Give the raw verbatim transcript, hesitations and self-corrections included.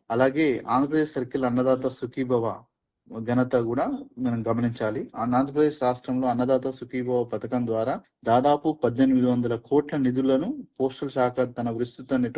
అలాగే ఆంధ్రప్రదేశ్ సర్కిల్ అన్నదాత సుఖీభవ ఘనత కూడా మనం గమనించాలి. ఆంధ్రప్రదేశ్ రాష్ట్రంలో అన్నదాత సుఖీభవ పథకం ద్వారా దాదాపు పద్దెనిమిది వందల కోట్ల నిధులను పోస్టల్ శాఖ తన విస్తృత నెట్వర్క్